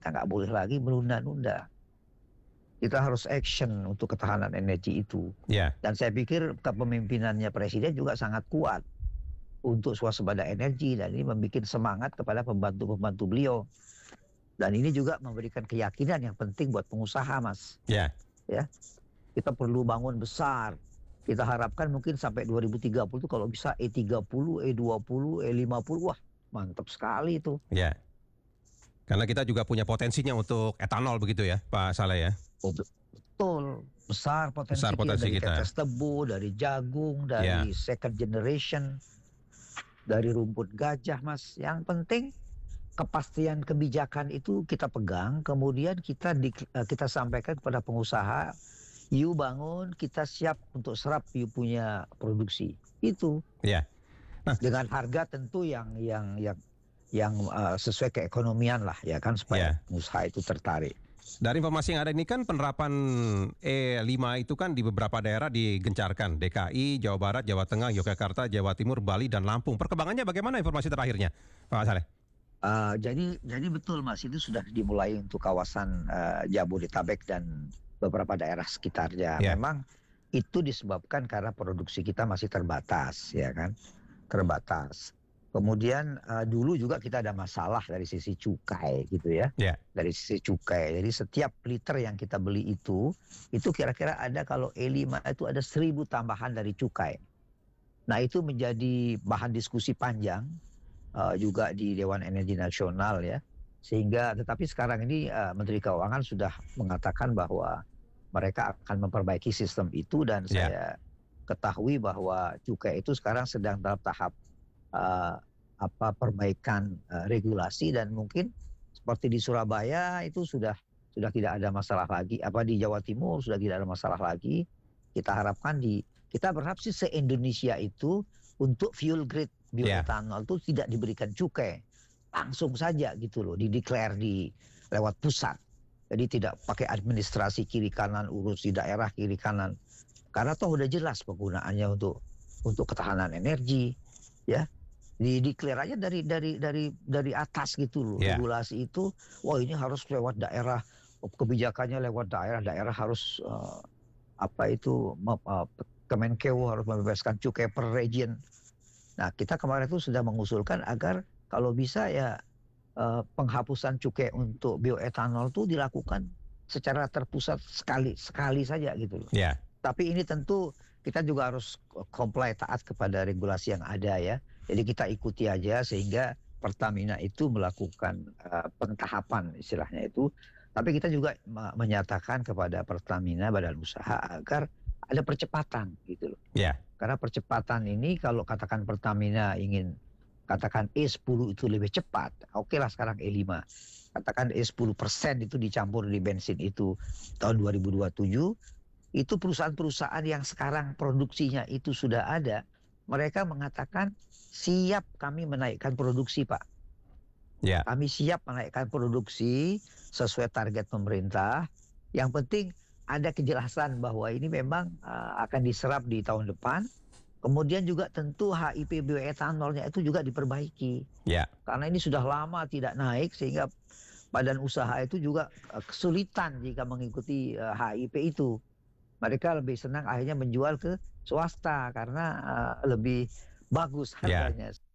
kita nggak boleh lagi menunda-nunda. Kita harus action untuk ketahanan energi itu. Ya. Dan saya pikir kepemimpinannya Presiden juga sangat kuat untuk swasembada energi, dan ini membuat semangat kepada pembantu-pembantu beliau. Dan ini juga memberikan keyakinan yang penting buat pengusaha, Mas. Ya. Ya, kita perlu bangun besar. Kita harapkan mungkin sampai 2030 itu kalau bisa E30, E20, E50, wah mantap sekali itu. Ya. Karena kita juga punya potensinya untuk etanol begitu ya, Pak Saleh ya. Oh, betul, besar potensi, Besar potensi dari kita. tetes tebu, dari jagung, Ya. dari second generation, dari rumput gajah, Mas. Yang penting kepastian kebijakan itu kita pegang, kemudian kita sampaikan kepada pengusaha, you bangun, kita siap untuk serap you punya produksi. Itu. Ya. Nah, dengan harga tentu yang sesuai keekonomian lah, ya kan, supaya Ya. pengusaha itu tertarik. Dari informasi yang ada ini kan penerapan E5 itu kan di beberapa daerah digencarkan. DKI, Jawa Barat, Jawa Tengah, Yogyakarta, Jawa Timur, Bali, dan Lampung. Perkembangannya bagaimana informasi terakhirnya, Pak Saleh? Jadi betul, Mas, itu sudah dimulai untuk kawasan Jabodetabek dan beberapa daerah sekitarnya. Ya. Memang itu disebabkan karena produksi kita masih terbatas, ya kan, terbatas. Kemudian dulu juga kita ada masalah dari sisi cukai gitu ya. Ya. Dari sisi cukai. Jadi setiap liter yang kita beli itu kira-kira ada, kalau E5 itu ada 1.000 tambahan dari cukai. Nah, itu menjadi bahan diskusi panjang juga di Dewan Energi Nasional ya. Tetapi sekarang ini Menteri Keuangan sudah mengatakan bahwa mereka akan memperbaiki sistem itu, dan Ya. saya ketahui bahwa cukai itu sekarang sedang dalam tahap perbaikan regulasi, dan mungkin seperti di Surabaya itu sudah tidak ada masalah lagi, di Jawa Timur sudah tidak ada masalah lagi. Kita harapkan kita berharap sih se-Indonesia itu untuk fuel grade bioetanol itu tidak diberikan cukai, langsung saja gitu loh, dideklar lewat pusat. Jadi tidak pakai administrasi kiri kanan, urus di daerah kiri kanan. Karena toh udah jelas penggunaannya untuk ketahanan energi, ya. Dideklar aja dari atas gitu loh. Ya. Regulasi itu, wah ini harus lewat daerah, kebijakannya lewat daerah harus Kemenkeu harus membebaskan cukai per region. Nah, kita kemarin itu sudah mengusulkan agar kalau bisa ya penghapusan cukai untuk bioetanol itu dilakukan secara terpusat sekali saja gitu loh. Ya. Tapi ini tentu kita juga harus comply, taat kepada regulasi yang ada ya. Jadi kita ikuti aja sehingga Pertamina itu melakukan pentahapan istilahnya itu. Tapi kita juga menyatakan kepada Pertamina, badan usaha, agar ada percepatan gitu loh. Ya. Karena percepatan ini, kalau katakan Pertamina ingin katakan E10 itu lebih cepat, oke lah sekarang E5. Katakan E10% itu dicampur di bensin itu tahun 2027, itu perusahaan-perusahaan yang sekarang produksinya itu sudah ada, mereka mengatakan siap kami menaikkan produksi, Pak. Ya. Kami siap menaikkan produksi sesuai target pemerintah. Yang penting ada kejelasan bahwa ini memang akan diserap di tahun depan. Kemudian juga tentu HIP bioetanolnya itu juga diperbaiki. Ya. Karena ini sudah lama tidak naik, sehingga badan usaha itu juga kesulitan jika mengikuti HIP itu. Mereka lebih senang akhirnya menjual ke swasta karena lebih bagus harganya.